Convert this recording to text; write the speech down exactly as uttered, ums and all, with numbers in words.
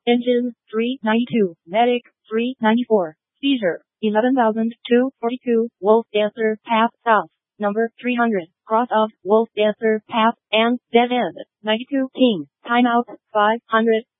Engine, three ninety-two. Medic, three ninety-four. Seizure, eleven thousand two hundred forty-two. Wolf Dancer Path South. Number three hundred. Cross of Wolf Dancer Path and Dead End. ninety-two. King. Timeout, five hundred.